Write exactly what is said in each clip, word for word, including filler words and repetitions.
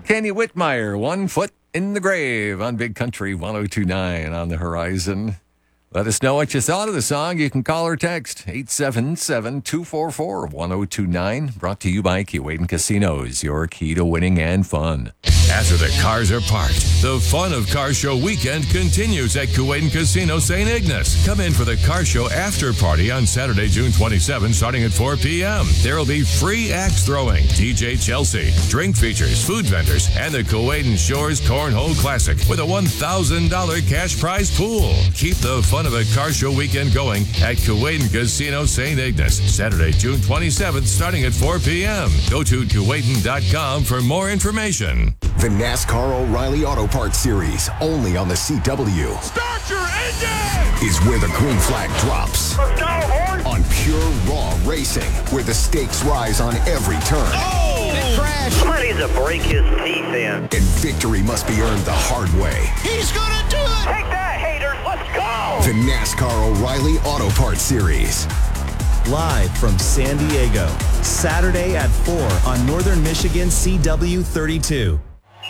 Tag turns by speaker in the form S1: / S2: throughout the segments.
S1: Kenny Whitmire, One Foot in the Grave on Big Country one oh two point nine on the horizon. Let us know what you thought of the song. You can call or text eight seven seven, two four four, one oh two nine. Brought to you by Keewaydin Casinos, your key to winning and fun.
S2: After the cars are parked, the fun of Car Show Weekend continues at Keewaydin Casino Saint Ignace. Come in for the Car Show after party on Saturday, June twenty-seventh, starting at four p.m. There will be free axe throwing, D J Chelsea, drink features, food vendors, and the Keewaydin Shores Cornhole Classic with a one thousand dollars cash prize pool. Keep the fun of a Car Show Weekend going at Keewaydin Casino Saint Ignace, Saturday, June twenty-seventh, starting at four p.m. Go to Keewaydin dot com for more information.
S3: The NASCAR O'Reilly Auto Parts Series, only on the C W.
S4: Start your engine!
S3: Is where the green flag drops.
S4: Let's go, horse!
S3: On pure, raw racing, where the stakes rise on every turn.
S4: Oh! Big crash!
S5: Somebody needs to break his teeth in.
S3: And victory must be earned the hard way.
S4: He's gonna do it!
S5: Take that, haters! Let's go!
S3: The NASCAR O'Reilly Auto Parts Series.
S6: Live from San Diego, Saturday at four on Northern Michigan C W thirty-two.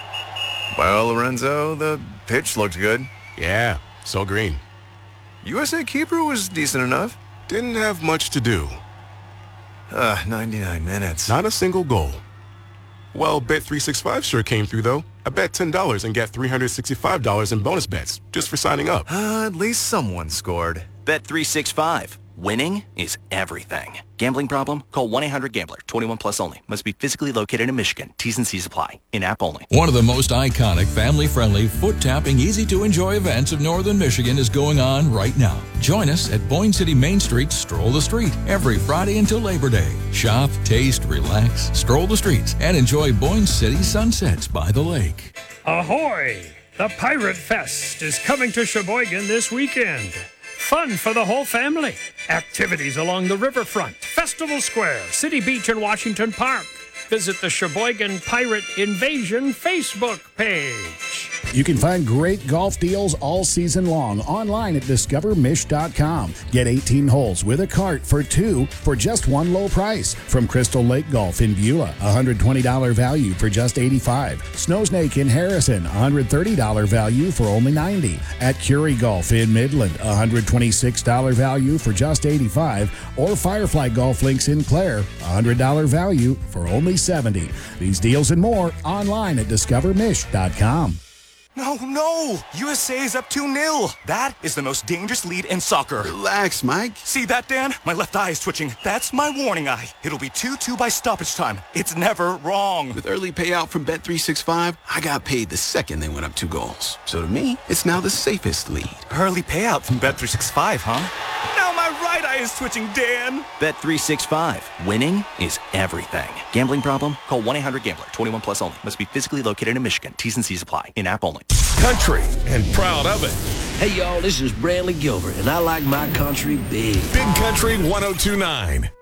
S7: Well, Lorenzo, the pitch looked good.
S8: Yeah, so green.
S7: U S A keeper was decent enough.
S8: Didn't have much to do.
S7: Uh, ninety-nine minutes.
S8: Not a single goal. Well, Bet three sixty-five sure came through, though. I bet ten dollars and get three hundred sixty-five dollars in bonus bets just for signing up.
S7: Uh, at least someone scored.
S9: Bet three sixty-five. Winning is everything. Gambling problem? Call one eight hundred gambler. twenty-one plus only. Must be physically located in Michigan. T's and C's apply. In-app only.
S2: One of the most iconic, family-friendly, foot-tapping, easy-to-enjoy events of Northern Michigan is going on right now. Join us at Boyne City Main Street Stroll the Street every Friday until Labor Day. Shop, taste, relax, stroll the streets, and enjoy Boyne City sunsets by the lake.
S10: Ahoy! The Pirate Fest is coming to Sheboygan this weekend. Fun for the whole family. Activities along the riverfront, Festival Square, City Beach, and Washington Park. Visit the Sheboygan Pirate Invasion Facebook page.
S11: You can find great golf deals all season long online at discover mish dot com. Get eighteen holes with a cart for two for just one low price. From Crystal Lake Golf in Beulah, one hundred twenty dollars value for just eighty-five dollars. Snowsnake in Harrison, one hundred thirty dollars value for only ninety dollars. At Curie Golf in Midland, one hundred twenty-six dollars value for just eighty-five dollars. Or Firefly Golf Links in Clare, one hundred dollars value for only seventy dollars. These deals and more online at discover mish dot com.
S12: No, no! U S A is up two nil. That is the most dangerous lead in soccer.
S13: Relax, Mike.
S12: See that, Dan? My left eye is twitching. That's my warning eye. It'll be two two by stoppage time. It's never wrong.
S13: With early payout from Bet three sixty-five, I got paid the second they went up two goals. So to me, it's now the safest lead.
S12: Early payout from Bet three sixty-five, huh? Now my right eye is twitching, Dan.
S9: Bet three sixty-five. Winning is everything. Gambling problem? Call one eight hundred gambler. twenty-one plus only. Must be physically located in Michigan. T's and C's apply. In-app only.
S2: Country and proud of it.
S14: Hey, y'all, this is Bradley Gilbert, and I like my country big.
S2: Big Country one oh two point nine.